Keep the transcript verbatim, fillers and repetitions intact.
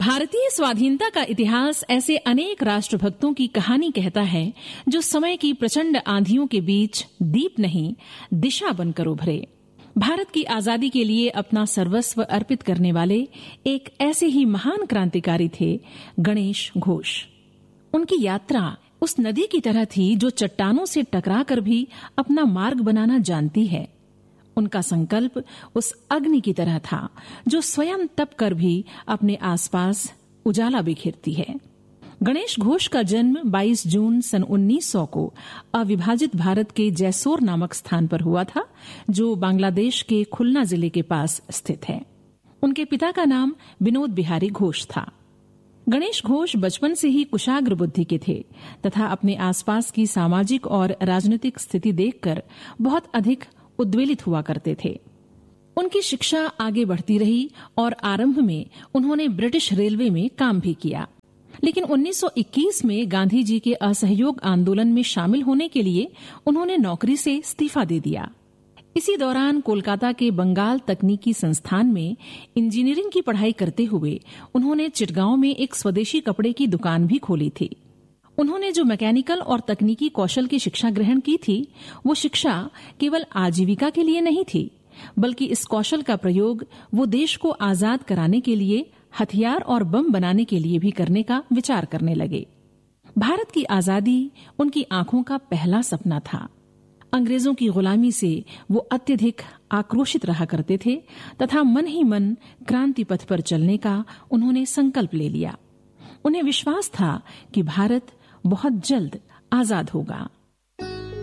भारतीय स्वाधीनता का इतिहास ऐसे अनेक राष्ट्रभक्तों की कहानी कहता है जो समय की प्रचंड आंधियों के बीच दीप नहीं दिशा बनकर उभरे। भारत की आजादी के लिए अपना सर्वस्व अर्पित करने वाले एक ऐसे ही महान क्रांतिकारी थे गणेश घोष। उनकी यात्रा उस नदी की तरह थी जो चट्टानों से टकराकर भी अपना मार्ग बनाना जानती है। उनका संकल्प उस अग्नि की तरह था जो स्वयं तप कर भी अपने आसपास उजाला बिखेरती है। गणेश घोष का जन्म बाईस जून सन उन्नीस सौ को अविभाजित भारत के जैसोर नामक स्थान पर हुआ था, जो बांग्लादेश के खुलना जिले के पास स्थित है। उनके पिता का नाम विनोद बिहारी घोष था। गणेश घोष बचपन से ही कुशाग्र बुद्धि के थे तथा अपने आसपास की सामाजिक और राजनीतिक स्थिति देखकर बहुत अधिक उद्वेलित हुआ करते थे। उनकी शिक्षा आगे बढ़ती रही और आरंभ में उन्होंने ब्रिटिश रेलवे में काम भी किया, लेकिन उन्नीस सौ इक्कीस में गांधी जी के असहयोग आंदोलन में शामिल होने के लिए उन्होंने नौकरी से इस्तीफा दे दिया। इसी दौरान कोलकाता के बंगाल तकनीकी संस्थान में इंजीनियरिंग की पढ़ाई करते हुए उन्होंने चिटगांव में एक स्वदेशी कपड़े की दुकान भी खोली थी। उन्होंने जो मैकेनिकल और तकनीकी कौशल की शिक्षा ग्रहण की थी, वो शिक्षा केवल आजीविका के लिए नहीं थी, बल्कि इस कौशल का प्रयोग वो देश को आजाद कराने के लिए हथियार और बम बनाने के लिए भी करने का विचार करने लगे। भारत की आजादी उनकी आंखों का पहला सपना था। अंग्रेजों की गुलामी से वो अत्यधिक आक्रोशित रहा करते थे तथा मन ही मन क्रांति पथ पर चलने का उन्होंने संकल्प ले लिया। उन्हें विश्वास था कि भारत बहुत जल्द आजाद होगा।